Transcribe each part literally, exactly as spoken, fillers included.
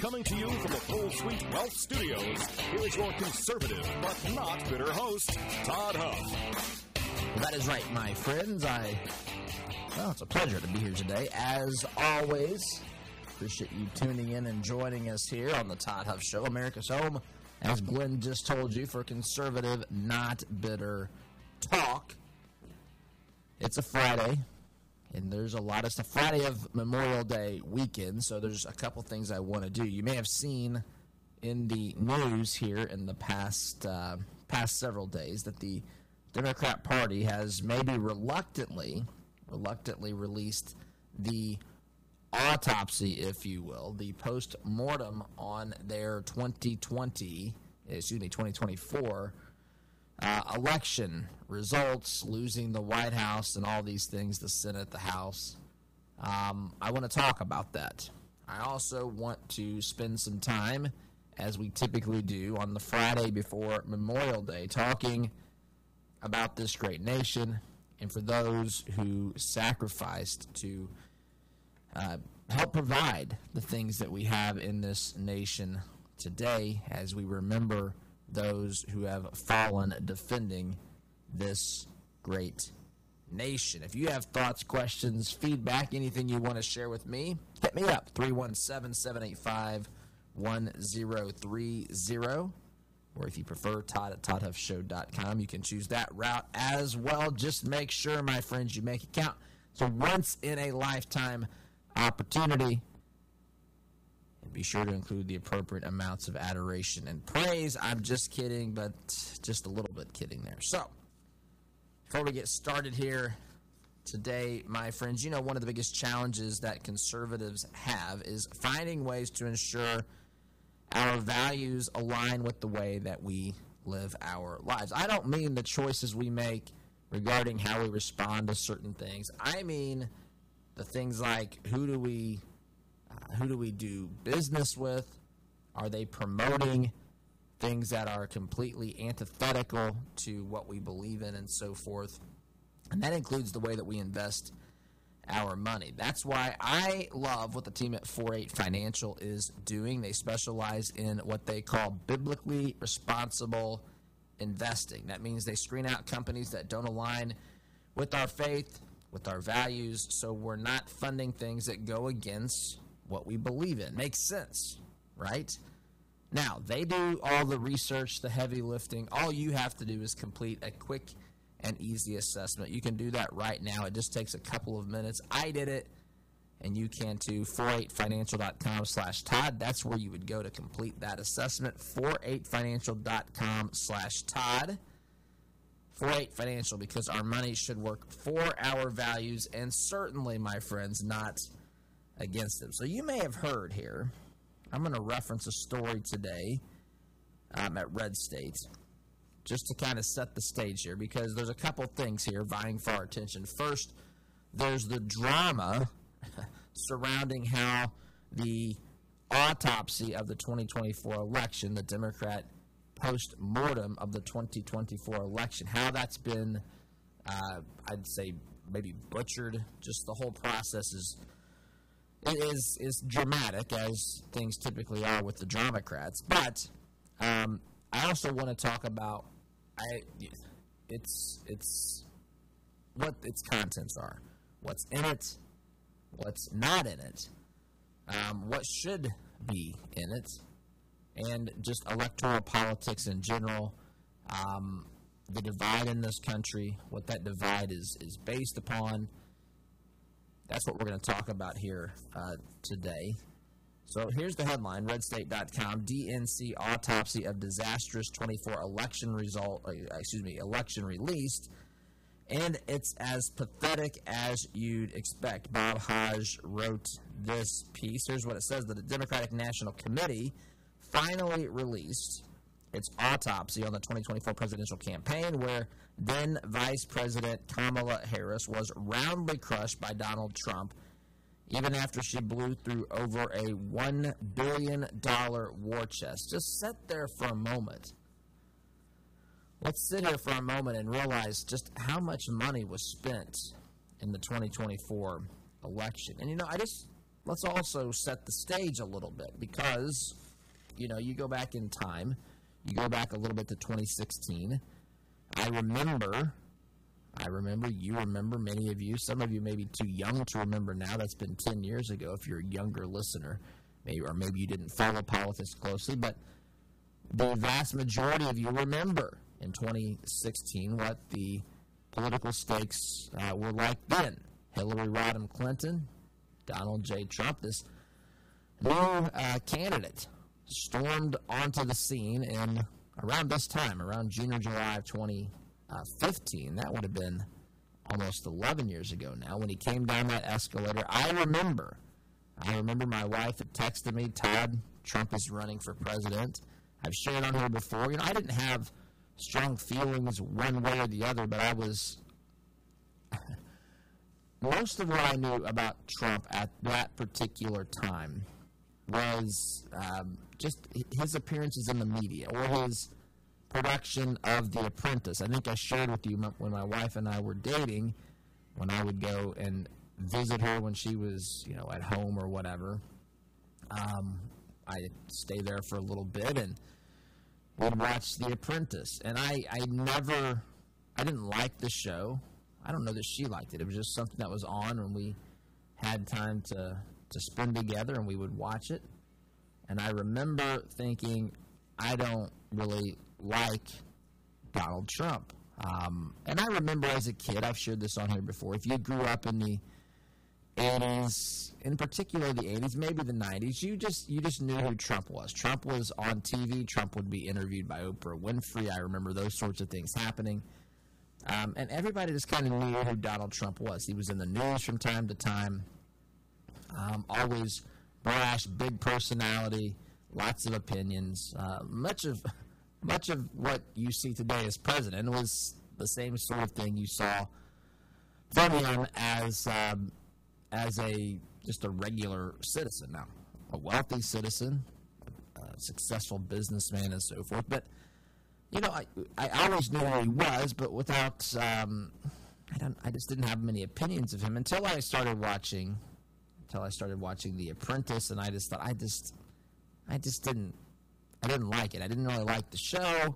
Coming to you from the Full Suite Wealth Studios, here's your conservative but not bitter host, Todd Huff. That is right, my friends. I, well, it's a pleasure to be here today. As always, appreciate you tuning in and joining us here on the Todd Huff Show, America's home, as Glenn just told you, for conservative, not bitter talk. It's a Friday, and there's a lot of stuff. Friday of Memorial Day weekend, so there's a couple things I want to do. You may have seen in the news here in the past uh, past several days that the Democrat Party has maybe reluctantly, reluctantly released the autopsy, if you will, the post-mortem on their twenty twenty, excuse me, twenty twenty-four uh, election results, losing the White House and all these things, the Senate, the House. Um, I want to talk about that. I also want to spend some time, as we typically do, on the Friday before Memorial Day, talking about this great nation and for those who sacrificed to uh, help provide the things that we have in this nation today, as we remember those who have fallen defending this great nation. If you have thoughts, questions, feedback, anything you want to share with me, hit me up, three one seven, seven eight five, one zero three zero. Or if you prefer, Todd at todd huff show dot com. You can choose that route as well. Just make sure, my friends, you make it count. It's a once-in-a-lifetime opportunity. And be sure to include the appropriate amounts of adoration and praise. I'm just kidding, but just a little bit kidding there. So, before we get started here today, my friends, you know one of the biggest challenges that conservatives have is finding ways to ensure our values align with the way that we live our lives. I don't mean the choices we make regarding how we respond to certain things. I mean the things like who do we uh, who do we do business with? Are they promoting things that are completely antithetical to what we believe in and so forth? And that includes the way that we invest our money. That's why I love what the team at four eight Financial is doing. They specialize in what they call biblically responsible investing. That means they screen out companies that don't align with our faith, with our values, so we're not funding things that go against what we believe in. Makes sense, right? Now, they do all the research, the heavy lifting. All you have to do is complete a quick and easy assessment. You can do that right now. It just takes a couple of minutes. I did it, and you can too. four eight financial dot com slash Todd. That's where you would go to complete that assessment. four eight financial dot com slash Todd. four eight Financial, because our money should work for our values and certainly, my friends, not against them. So you may have heard here, I'm going to reference a story today um, at Red State, just to kind of set the stage here, because there's a couple things here vying for our attention. First, there's the drama surrounding how the autopsy of the twenty twenty-four election, the Democrat post-mortem of the twenty twenty-four election, how that's been, uh, I'd say, maybe butchered. Just the whole process is, it is, is dramatic, as things typically are with the Dramocrats. But um, I also want to talk about I, it's it's what its contents are, what's in it, what's not in it, um, what should be in it, and just electoral politics in general, um, the divide in this country, what that divide is, is based upon. That's what we're going to talk about here uh, today. So here's the headline, red state dot com, D N C autopsy of disastrous twenty-four election result, uh, excuse me, election released, and it's as pathetic as you'd expect. Bob Hodge wrote this piece. Here's what it says: that the Democratic National Committee finally released its autopsy on the twenty twenty-four presidential campaign, where then Vice President Kamala Harris was roundly crushed by Donald Trump, even after she blew through over a one billion dollars war chest. Just sit there for a moment. Let's sit here for a moment and realize just how much money was spent in the twenty twenty-four election. And, you know, I just let's also set the stage a little bit because, you know, you go back in time, you go back a little bit to twenty sixteen. I remember, I remember, you remember, many of you, some of you may be too young to remember now. That's been ten years ago if you're a younger listener, maybe, or maybe you didn't follow politics closely, but the vast majority of you remember in twenty sixteen what the political stakes uh, were like then. Hillary Rodham Clinton, Donald J. Trump, this new uh, candidate, stormed onto the scene in around this time, around June or July of twenty fifteen. That would have been almost eleven years ago now when he came down that escalator. I remember, I remember my wife had texted me, Todd, Trump is running for president. I've shared on here before. You know, I didn't have strong feelings one way or the other, but I was... Most of what I knew about Trump at that particular time was um, just his appearances in the media or his production of The Apprentice. I think I shared with you when my wife and I were dating, when I would go and visit her when she was, you know, at home or whatever. Um, I'd stay there for a little bit and would watch The Apprentice. And I, I never, I didn't like the show. I don't know that she liked it. It was just something that was on when we had time to, to spend together and we would watch it. And I remember thinking, I don't really like Donald Trump. Um, and I remember as a kid, I've shared this on here before, if you grew up in the eighties, in particular the eighties, maybe the nineties, you just you just knew who Trump was. Trump was on T V. Trump would be interviewed by Oprah Winfrey. I remember those sorts of things happening. Um, and everybody just kind of knew who Donald Trump was. He was in the news from time to time, um, always brash, big personality, lots of opinions. Uh, much of much of what you see today as president was the same sort of thing you saw from him as um, as a just a regular citizen. Now, a wealthy citizen, a successful businessman, and so forth. But you know, I, I always knew who he was, but without, um, I don't, I just didn't have many opinions of him until I started watching, until I started watching The Apprentice, and I just thought, I just, I just didn't, I didn't like it. I didn't really like the show,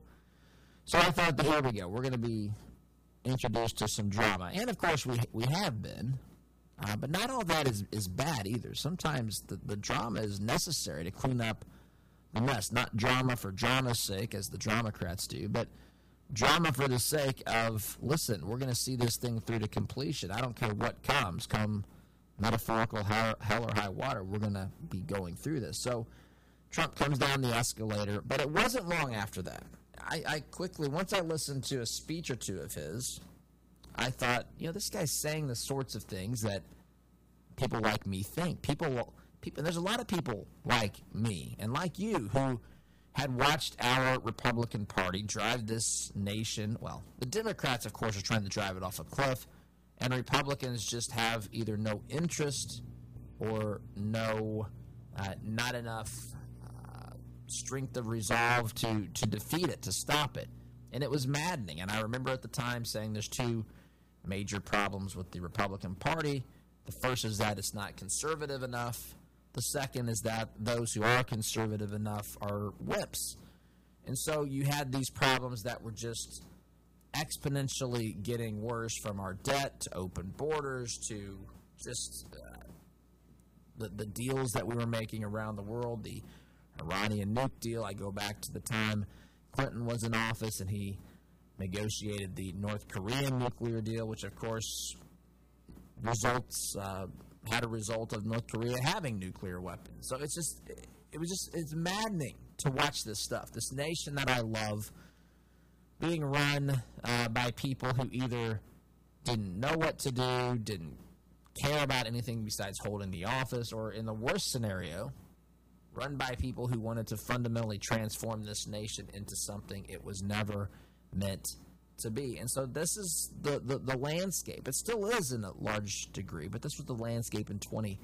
so I thought, here we go, we're going to be introduced to some drama, and of course we we have been, uh, but not all that is, is bad either. Sometimes the, the drama is necessary to clean up the mess, not drama for drama's sake, as the Dramocrats do, but drama for the sake of, listen, we're going to see this thing through to completion. I don't care what comes, come metaphorical hell, hell or high water, we're going to be going through this. So Trump comes down the escalator, but it wasn't long after that. I, I quickly, once I listened to a speech or two of his, I thought, you know, this guy's saying the sorts of things that people like me think. People will... People, there's a lot of people like me and like you who had watched our Republican Party drive this nation. Well, the Democrats, of course, are trying to drive it off a cliff, and Republicans just have either no interest or no, uh, not enough uh, strength of resolve to, to defeat it, to stop it. And it was maddening. And I remember at the time saying there's two major problems with the Republican Party. The first is that it's not conservative enough. The second is that those who are conservative enough are whips. And so you had these problems that were just exponentially getting worse, from our debt to open borders to just uh, the, the deals that we were making around the world, the Iranian nuke deal. I go back to the time Clinton was in office and he negotiated the North Korean nuclear deal, which of course results... Uh, had a result of North Korea having nuclear weapons. So it's just, it was just, it's maddening to watch this stuff. This nation that I love being run uh, by people who either didn't know what to do, didn't care about anything besides holding the office, or in the worst scenario, run by people who wanted to fundamentally transform this nation into something it was never meant to be. And so this is the, the, the landscape. It still is in a large degree, but this was the landscape in twenty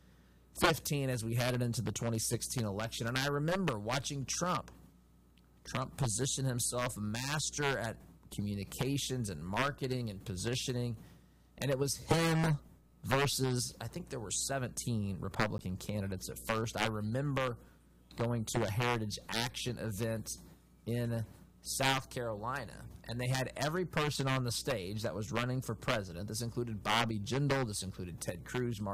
fifteen as we headed into the twenty sixteen election. And I remember watching Trump. Trump position himself a master at communications and marketing and positioning, and it was him versus, I think there were seventeen Republican candidates at first. I remember going to a Heritage Action event in South Carolina, and they had every person on the stage that was running for president. This included Bobby Jindal, this included Ted Cruz, Mark